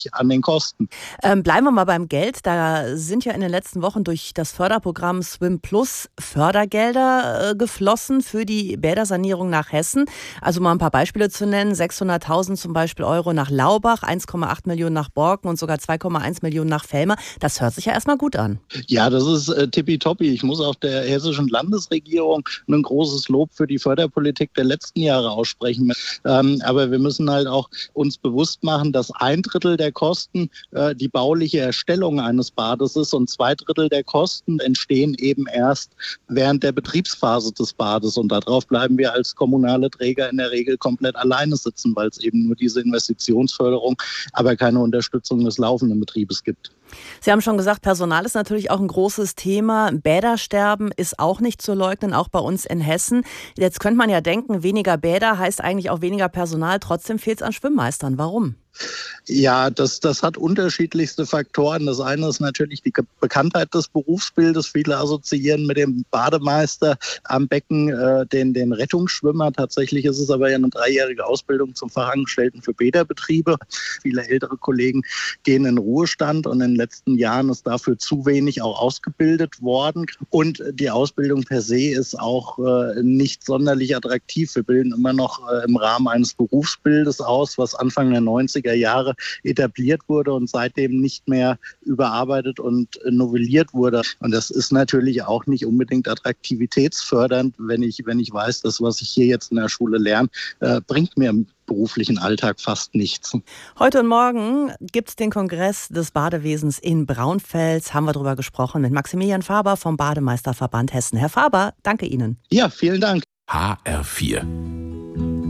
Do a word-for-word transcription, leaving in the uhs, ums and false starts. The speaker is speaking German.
an den Kosten. Ähm, bleiben wir mal beim Geld. Da sind ja in den letzten Wochen durch das Förderprogramm Swim Plus Fördergelder äh, geflossen für die Bädersanierung nach Hessen. Also mal ein paar Beispiele zu nennen. sechshunderttausend zum Beispiel Euro nach Laubach, eins Komma acht Millionen nach Borken und sogar zwei Komma eins Millionen nach Velmer. Das hört sich ja erstmal gut an. Ja, das ist äh, tippitoppi. Ich muss auch der hessischen Landesregierung ein großes Lob für die Förderpolitik der letzten Jahre aussprechen. Ähm, aber wir müssen halt auch uns bewusst machen, dass ein Drittel der Kosten äh, die bauliche Erstellung eines Bades ist und zwei Drittel der Kosten entstehen eben erst während der Betriebsphase des Bades. Und darauf bleiben wir als kommunale Träger in der Regel komplett alleine sitzen, weil es eben nur diese Investitionsförderung, aber keine Unterstützung des laufenden Betriebes gibt. Sie haben schon gesagt, Personal ist natürlich auch ein großes Thema. Bädersterben ist auch nicht zu leugnen, auch bei uns in Hessen. Jetzt könnte man ja denken, weniger Bäder heißt eigentlich auch weniger Personal. Trotzdem fehlt es an Schwimmmeistern. Warum? Ja, das, das hat unterschiedlichste Faktoren. Das eine ist natürlich die Bekanntheit des Berufsbildes. Viele assoziieren mit dem Bademeister am Becken äh, den, den Rettungsschwimmer. Tatsächlich ist es aber ja eine dreijährige Ausbildung zum Fachangestellten für Bäderbetriebe. Viele ältere Kollegen gehen in Ruhestand und in den letzten Jahren ist dafür zu wenig auch ausgebildet worden. Und die Ausbildung per se ist auch äh, nicht sonderlich attraktiv. Wir bilden immer noch äh, im Rahmen eines Berufsbildes aus, was Anfang der neunziger Jahre etabliert wurde und seitdem nicht mehr überarbeitet und novelliert wurde. Und das ist natürlich auch nicht unbedingt attraktivitätsfördernd, wenn ich, wenn ich weiß, dass was ich hier jetzt in der Schule lerne, äh, bringt mir im beruflichen Alltag fast nichts. Heute und morgen gibt es den Kongress des Badewesens in Braunfels. Haben wir darüber gesprochen mit Maximilian Faber vom Bademeisterverband Hessen. Herr Faber, danke Ihnen. Ja, vielen Dank. H R vier